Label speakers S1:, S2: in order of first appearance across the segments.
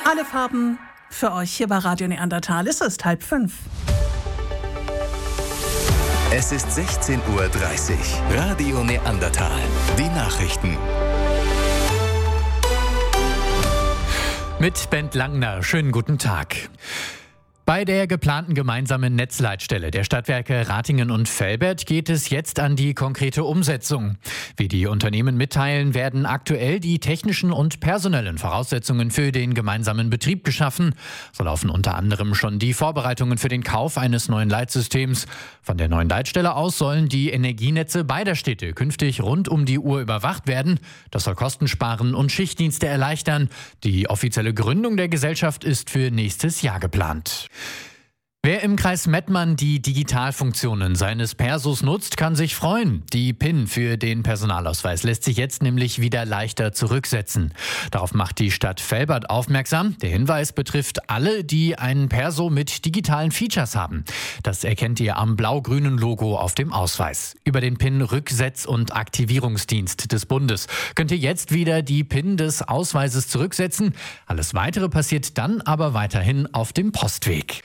S1: Alle Farben für euch hier bei Radio Neandertal. Es ist 4:30.
S2: Es ist 16:30 Uhr. Radio Neandertal. Die Nachrichten.
S3: Mit Bent Langner. Schönen guten Tag. Bei der geplanten gemeinsamen Netzleitstelle der Stadtwerke Ratingen und Velbert geht es jetzt an die konkrete Umsetzung. Wie die Unternehmen mitteilen, werden aktuell die technischen und personellen Voraussetzungen für den gemeinsamen Betrieb geschaffen. So laufen unter anderem schon die Vorbereitungen für den Kauf eines neuen Leitsystems. Von der neuen Leitstelle aus sollen die Energienetze beider Städte künftig rund um die Uhr überwacht werden. Das soll Kosten sparen und Schichtdienste erleichtern. Die offizielle Gründung der Gesellschaft ist für nächstes Jahr geplant. Wer im Kreis Mettmann die Digitalfunktionen seines Persos nutzt, kann sich freuen. Die PIN für den Personalausweis lässt sich jetzt nämlich wieder leichter zurücksetzen. Darauf macht die Stadt Velbert aufmerksam. Der Hinweis betrifft alle, die einen Perso mit digitalen Features haben. Das erkennt ihr am blau-grünen Logo auf dem Ausweis. Über den PIN-Rücksetz- und Aktivierungsdienst des Bundes könnt ihr jetzt wieder die PIN des Ausweises zurücksetzen. Alles Weitere passiert dann aber weiterhin auf dem Postweg.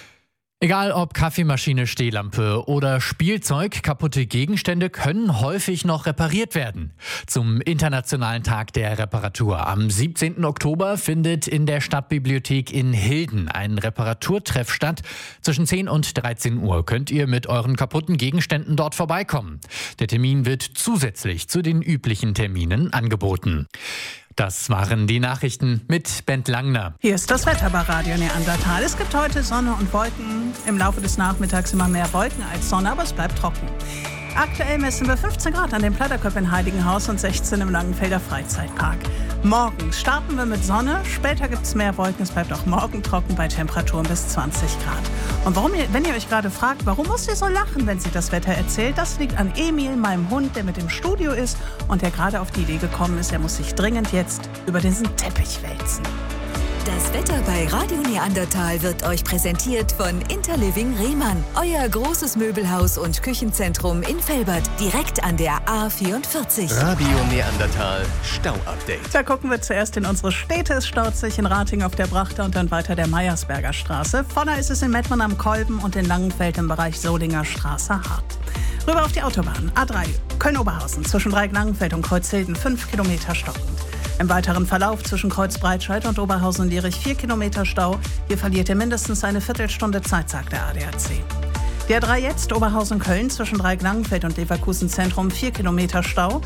S3: Egal ob Kaffeemaschine, Stehlampe oder Spielzeug, kaputte Gegenstände können häufig noch repariert werden. Zum Internationalen Tag der Reparatur am 17. Oktober findet in der Stadtbibliothek in Hilden ein Reparaturtreff statt. Zwischen 10 und 13 Uhr könnt ihr mit euren kaputten Gegenständen dort vorbeikommen. Der Termin wird zusätzlich zu den üblichen Terminen angeboten. Das waren die Nachrichten mit Bent Langner.
S1: Hier ist das Wetter bei Radio Neandertal. Es gibt heute Sonne und Wolken. Im Laufe des Nachmittags immer mehr Wolken als Sonne, aber es bleibt trocken. Aktuell messen wir 15 Grad an dem Platterkopf in Heiligenhaus und 16 im Langenfelder Freizeitpark. Morgens starten wir mit Sonne, später gibt es mehr Wolken. Es bleibt auch morgen trocken bei Temperaturen bis 20 Grad. Und wenn ihr euch gerade fragt, warum muss sie so lachen, wenn sie das Wetter erzählt, das liegt an Emil, meinem Hund, der mit im Studio ist und der gerade auf die Idee gekommen ist, er muss sich dringend jetzt über diesen Teppich wälzen.
S4: Das Wetter bei Radio Neandertal wird euch präsentiert von Interliving Rehmann. Euer großes Möbelhaus und Küchenzentrum in Velbert, direkt an der A44.
S2: Radio Neandertal Stau-Update.
S1: Da gucken wir zuerst in unsere Städte. Es staut sich in Ratingen auf der Brachter und dann weiter der Meiersberger Straße. Voller ist es in Mettmann am Kolben und in Langenfeld im Bereich Solinger Straße hart. Rüber auf die Autobahn. A3 Köln-Oberhausen zwischen Dreieck-Langenfeld und Kreuzhilden 5 Kilometer stockend. Im weiteren Verlauf zwischen Kreuz-Breitscheid und Oberhausen-Lierich 4 Kilometer Stau. Hier verliert ihr mindestens eine Viertelstunde Zeit, sagt der ADAC. Die A3 jetzt Oberhausen-Köln zwischen Dreieck-Langenfeld und Leverkusen-Zentrum 4 Kilometer Stau.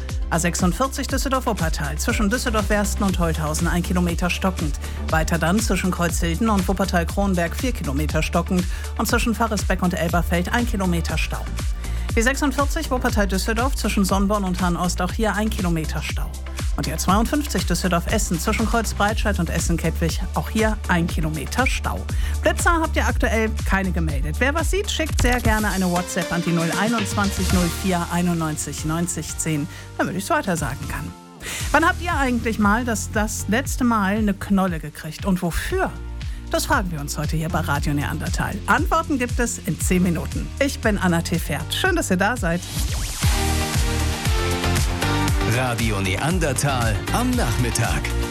S1: A46 Düsseldorf-Wuppertal zwischen Düsseldorf-Wersten und Holthausen 1 Kilometer stockend. Weiter dann zwischen Kreuzhilden und Wuppertal-Kronberg 4 Kilometer stockend und zwischen Farresbeck und Elberfeld 1 Kilometer Stau. Die 46 Wuppertal-Düsseldorf zwischen Sonnborn und Hahn-Ost auch hier 1 Kilometer Stau. Und die 52 Düsseldorf-Essen zwischen Kreuz-Breitscheid und Essen-Kettwig, auch hier 1 Kilometer Stau. Blitzer habt ihr aktuell keine gemeldet. Wer was sieht, schickt sehr gerne eine WhatsApp an die 021 04 91 90 10, damit ich es weiter sagen kann. Wann habt ihr eigentlich mal das letzte Mal eine Knolle gekriegt und wofür? Das fragen wir uns heute hier bei Radio Neandertal. Antworten gibt es in 10 Minuten. Ich bin Anna T. Pferd. Schön, dass ihr da seid.
S2: Radio Neandertal am Nachmittag.